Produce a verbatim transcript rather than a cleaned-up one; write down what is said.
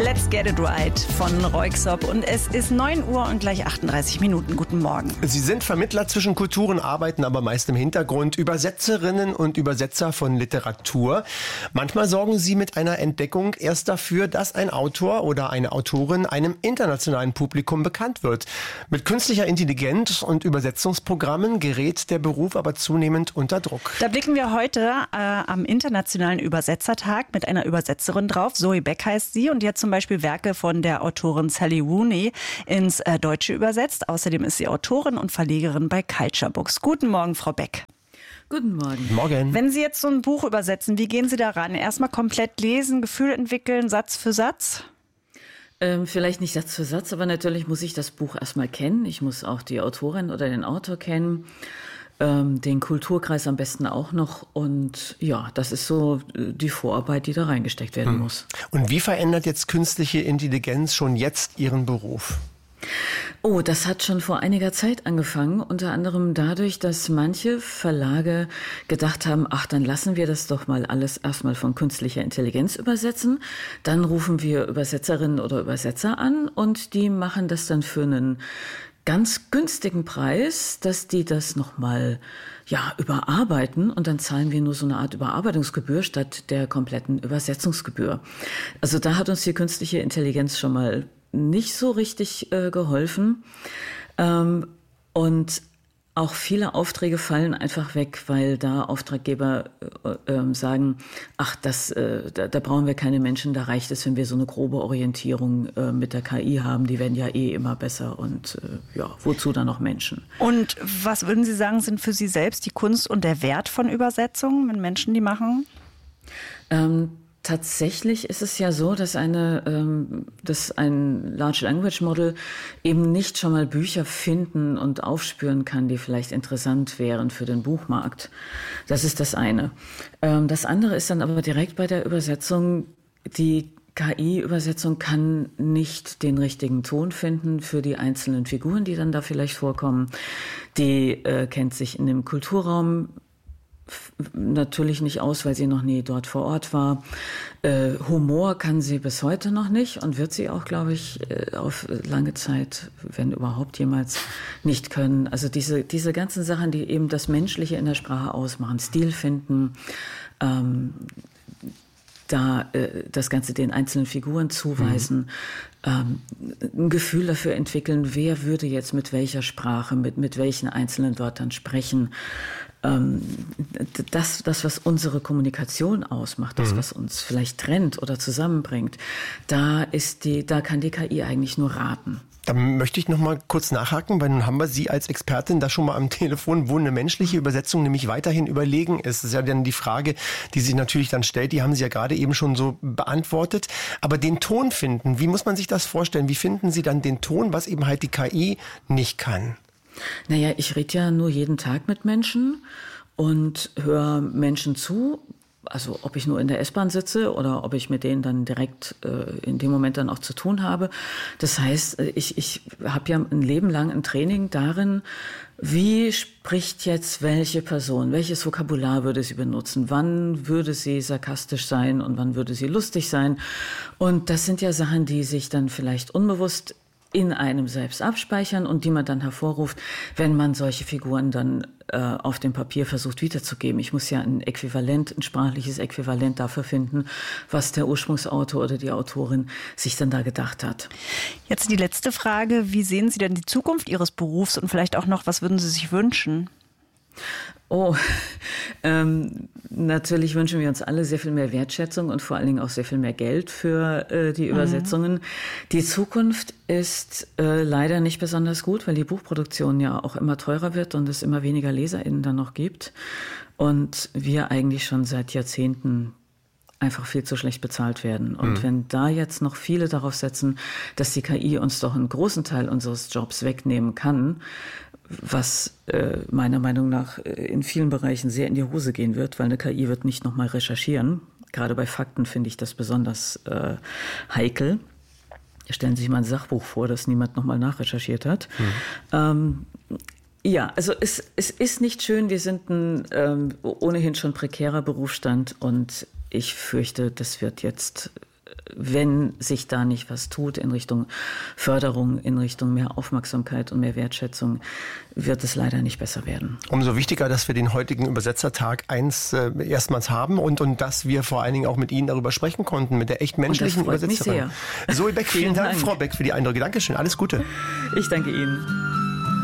Let's Get It Right von Röyksopp und es ist neun Uhr und gleich achtunddreißig Minuten. Guten Morgen. Sie sind Vermittler zwischen Kulturen, arbeiten aber meist im Hintergrund, Übersetzerinnen und Übersetzer von Literatur. Manchmal sorgen Sie mit einer Entdeckung erst dafür, dass ein Autor oder eine Autorin einem internationalen Publikum bekannt wird. Mit künstlicher Intelligenz und Übersetzungsprogrammen gerät der Beruf aber zunehmend unter Druck. Da blicken wir heute äh, am Internationalen Übersetzertag mit einer Übersetzerin drauf. Zoe Beck heißt sie und die hat zum Beispiel Werke von der Autorin Sally Rooney ins äh, Deutsche übersetzt. Außerdem ist sie Autorin und Verlegerin bei Culture Books. Guten Morgen, Frau Beck. Guten Morgen. Morgen. Wenn Sie jetzt so ein Buch übersetzen, wie gehen Sie daran? Erstmal komplett lesen, Gefühl entwickeln, Satz für Satz? Ähm, vielleicht nicht Satz für Satz, aber natürlich muss ich das Buch erstmal kennen. Ich muss auch die Autorin oder den Autor kennen. Den Kulturkreis am besten auch noch. Und ja, das ist so die Vorarbeit, die da reingesteckt werden muss. Und wie verändert jetzt künstliche Intelligenz schon jetzt Ihren Beruf? Oh, das hat schon vor einiger Zeit angefangen, unter anderem dadurch, dass manche Verlage gedacht haben, ach, dann lassen wir das doch mal alles erstmal von künstlicher Intelligenz übersetzen. Dann rufen wir Übersetzerinnen oder Übersetzer an und die machen das dann für einen ganz günstigen Preis, dass die das nochmal ja, überarbeiten und dann zahlen wir nur so eine Art Überarbeitungsgebühr statt der kompletten Übersetzungsgebühr. Also da hat uns die künstliche Intelligenz schon mal nicht so richtig äh, geholfen. Ähm, und auch viele Aufträge fallen einfach weg, weil da Auftraggeber äh, äh, sagen, ach, das, äh, da, da brauchen wir keine Menschen, da reicht es, wenn wir so eine grobe Orientierung äh, mit der K I haben, die werden ja eh immer besser und äh, ja, wozu dann noch Menschen? Und was würden Sie sagen, sind für Sie selbst die Kunst und der Wert von Übersetzungen, wenn Menschen die machen? Ähm, Tatsächlich ist es ja so, dass eine, ähm, dass ein Large Language Model eben nicht schon mal Bücher finden und aufspüren kann, die vielleicht interessant wären für den Buchmarkt. Das ist das eine. Ähm, das andere ist dann aber direkt bei der Übersetzung, die K I-Übersetzung kann nicht den richtigen Ton finden für die einzelnen Figuren, die dann da vielleicht vorkommen. Die äh, kennt sich in dem Kulturraum natürlich nicht aus, weil sie noch nie dort vor Ort war. Äh, Humor kann sie bis heute noch nicht und wird sie auch, glaube ich, äh, auf lange Zeit, wenn überhaupt jemals, nicht können. Also diese, diese ganzen Sachen, die eben das Menschliche in der Sprache ausmachen, Stil finden, ähm, da äh, das Ganze den einzelnen Figuren zuweisen, mhm. ähm, ein Gefühl dafür entwickeln, wer würde jetzt mit welcher Sprache, mit, mit welchen einzelnen Wörtern sprechen. Ähm, das, das, was unsere Kommunikation ausmacht, das, mhm. was uns vielleicht trennt oder zusammenbringt, da ist die, da kann die K I eigentlich nur raten. Da möchte ich noch mal kurz nachhaken, weil nun haben wir Sie als Expertin da schon mal am Telefon, wo eine menschliche Übersetzung nämlich weiterhin überlegen ist. Das ist ja dann die Frage, die sich natürlich dann stellt, die haben Sie ja gerade eben schon so beantwortet. Aber den Ton finden, wie muss man sich das vorstellen? Wie finden Sie dann den Ton, was eben halt die K I nicht kann? Naja, ich rede ja nur jeden Tag mit Menschen und höre Menschen zu. Also ob ich nur in der S-Bahn sitze oder ob ich mit denen dann direkt äh, in dem Moment dann auch zu tun habe. Das heißt, ich, ich habe ja ein Leben lang ein Training darin, wie spricht jetzt welche Person, welches Vokabular würde sie benutzen, wann würde sie sarkastisch sein und wann würde sie lustig sein. Und das sind ja Sachen, die sich dann vielleicht unbewusst in einem selbst abspeichern und die man dann hervorruft, wenn man solche Figuren dann äh, auf dem Papier versucht wiederzugeben. Ich muss ja ein Äquivalent, ein sprachliches Äquivalent dafür finden, was der Ursprungsautor oder die Autorin sich dann da gedacht hat. Jetzt die letzte Frage. Wie sehen Sie denn die Zukunft Ihres Berufs und vielleicht auch noch, was würden Sie sich wünschen? Oh, ähm, natürlich wünschen wir uns alle sehr viel mehr Wertschätzung und vor allen Dingen auch sehr viel mehr Geld für äh, die Übersetzungen. Mhm. Die Zukunft ist äh, leider nicht besonders gut, weil die Buchproduktion ja auch immer teurer wird und es immer weniger LeserInnen dann noch gibt. Und wir eigentlich schon seit Jahrzehnten einfach viel zu schlecht bezahlt werden. Und mhm. wenn da jetzt noch viele darauf setzen, dass die K I uns doch einen großen Teil unseres Jobs wegnehmen kann, was äh, meiner Meinung nach in vielen Bereichen sehr in die Hose gehen wird, weil eine K I wird nicht nochmal recherchieren. Gerade bei Fakten finde ich das besonders äh, heikel. Stellen Sie sich mal ein Sachbuch vor, das niemand nochmal nachrecherchiert hat. Mhm. Ähm, ja, also es, es ist nicht schön. Wir sind ein ähm, ohnehin schon prekärer Berufsstand und ich fürchte, das wird jetzt wenn sich da nicht was tut in Richtung Förderung, in Richtung mehr Aufmerksamkeit und mehr Wertschätzung, wird es leider nicht besser werden. Umso wichtiger, dass wir den heutigen Übersetzertag eins äh, erstmals haben und, und dass wir vor allen Dingen auch mit Ihnen darüber sprechen konnten, mit der echt menschlichen und das freut Übersetzerin. mich sehr. Zoe Beck, vielen, vielen Dank, Dank, Frau Beck, für die Eindrücke. Dankeschön, alles Gute. Ich danke Ihnen.